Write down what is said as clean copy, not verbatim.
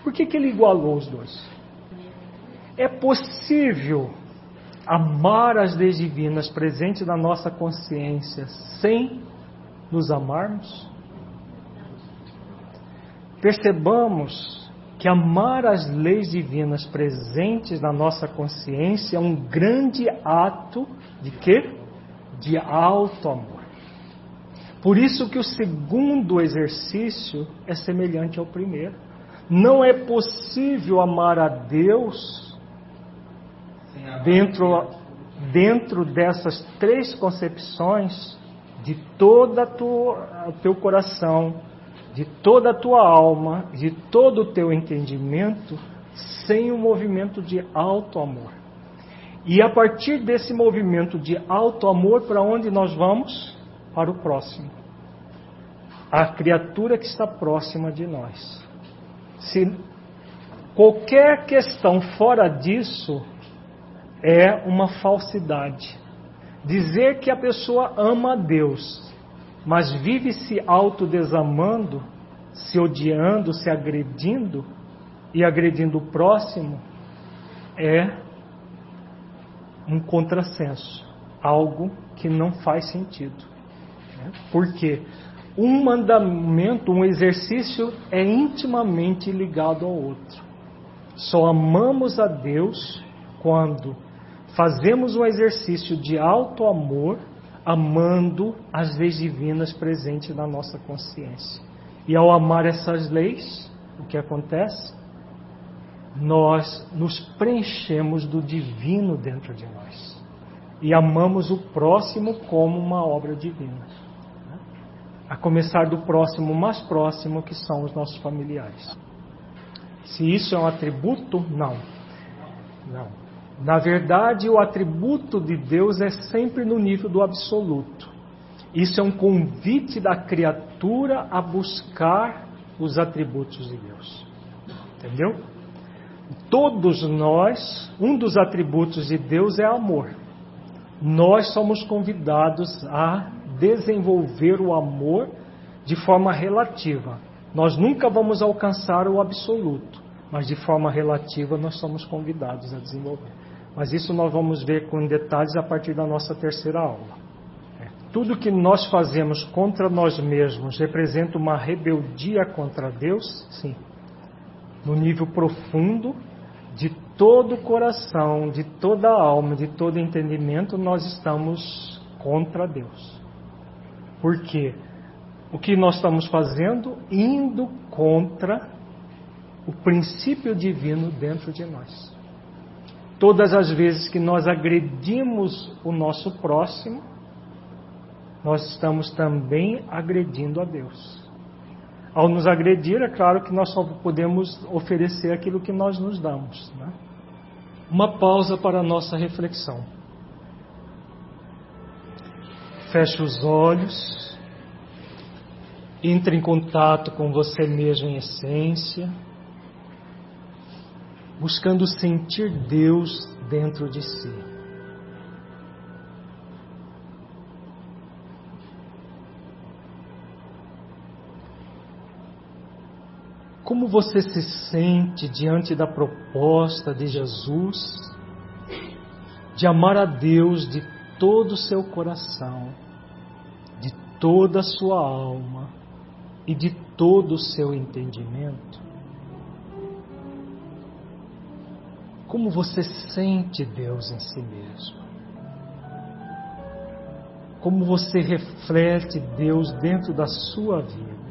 Por que ele igualou os dois? É possível amar as leis divinas presentes na nossa consciência sem nos amarmos? Percebamos que amar as leis divinas presentes na nossa consciência é um grande ato de quê? De alto amor. Por isso que o segundo exercício é semelhante ao primeiro. Não é possível amar a Deus dentro dessas três concepções de todo o teu coração, de toda a tua alma, de todo o teu entendimento, sem um movimento de alto amor. E a partir desse movimento de alto amor, para onde nós vamos? Para o próximo. A criatura que está próxima de nós. Se qualquer questão fora disso é uma falsidade. Dizer que a pessoa ama a Deus, mas vive se autodesamando, se odiando, se agredindo e agredindo o próximo, é um contrassenso, algo que não faz sentido. Porque um mandamento, um exercício é intimamente ligado ao outro. Só amamos a Deus quando fazemos um exercício de alto amor, amando as leis divinas presentes na nossa consciência. E ao amar essas leis, o que acontece? Nós nos preenchemos do divino dentro de nós. E amamos o próximo como uma obra divina. A começar do próximo mais próximo, que são os nossos familiares. Se isso é um atributo, não. Não. Na verdade, o atributo de Deus é sempre no nível do absoluto. Isso é um convite da criatura a buscar os atributos de Deus. Entendeu? Todos nós, um dos atributos de Deus é amor. Nós somos convidados a desenvolver o amor de forma relativa. Nós nunca vamos alcançar o absoluto, mas de forma relativa nós somos convidados a desenvolver. Mas isso nós vamos ver com detalhes a partir da nossa terceira aula. Tudo que nós fazemos contra nós mesmos representa uma rebeldia contra Deus? Sim. No nível profundo de todo o coração, de toda a alma, de todo entendimento, nós estamos contra Deus. Por quê? O que nós estamos fazendo? Indo contra o princípio divino dentro de nós. Todas as vezes que nós agredimos o nosso próximo, nós estamos também agredindo a Deus. Ao nos agredir, é claro que nós só podemos oferecer aquilo que nós nos damos, né? Uma pausa para a nossa reflexão. Feche os olhos, entre em contato com você mesmo em essência, buscando sentir Deus dentro de si. Como você se sente diante da proposta de Jesus de amar a Deus de todo o seu coração, de toda a sua alma e de todo o seu entendimento? Como você sente Deus em si mesmo? Como você reflete Deus dentro da sua vida?